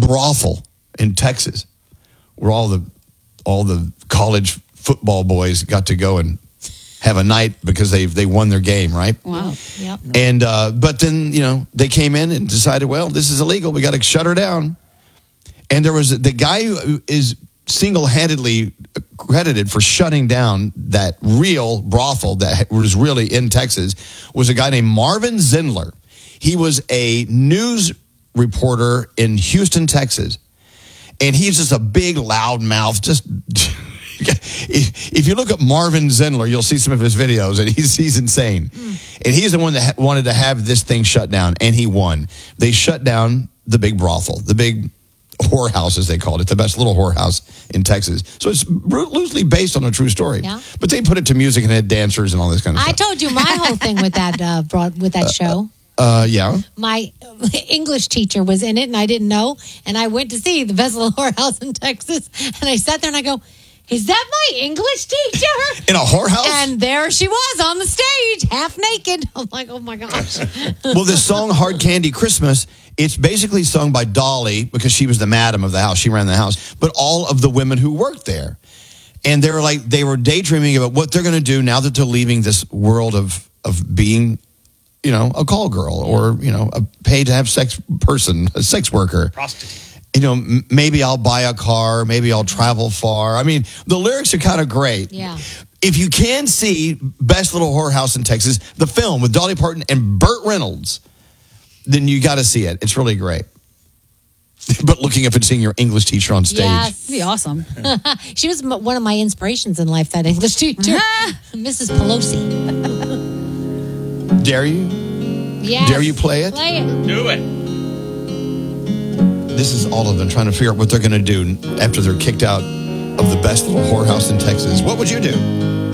brothel in Texas, where all the college football boys got to go and have a night because they won their game, right? Wow. Yep. And but then they came in and decided, well, this is illegal. We got to shut her down. And there was the guy who is single-handedly credited for shutting down that real brothel that was really in Texas was a guy named Marvin Zindler. He was a news reporter in Houston, Texas. And he's just a big, loud mouth. Just if you look at Marvin Zindler, you'll see some of his videos, and he's insane. And he's the one that wanted to have this thing shut down, and he won. They shut down the big brothel, the big whorehouse, as they called it, the best little whorehouse in Texas. So it's loosely based on a true story. Yeah. But they put it to music and had dancers and all this kind of stuff. I told you my whole thing with that show. Yeah. My English teacher was in it, and I didn't know. And I went to see the best little whorehouse in Texas, and I sat there and I go, is that my English teacher? In a whorehouse? And there she was on the stage, half naked. I'm like, oh my gosh. Well, this song, Hard Candy Christmas, it's basically sung by Dolly because she was the madam of the house. She ran the house. But all of the women who worked there. And they were daydreaming about what they're going to do now that they're leaving this world of being, a call girl or, a paid to have sex person, a sex worker. Prostitute. Maybe I'll buy a car. Maybe I'll travel far. I mean, the lyrics are kind of great. Yeah. If you can see Best Little Whorehouse in Texas, the film with Dolly Parton and Burt Reynolds, then you got to see it. It's really great. But looking up and seeing your English teacher on stage. Yes. Be awesome. She was one of my inspirations in life, that English teacher. Mrs. Pelosi. Dare you? Yes. Dare you play it? Play it. Do it. This is all of them trying to figure out what they're going to do after they're kicked out of the best little whorehouse in Texas. What would you do?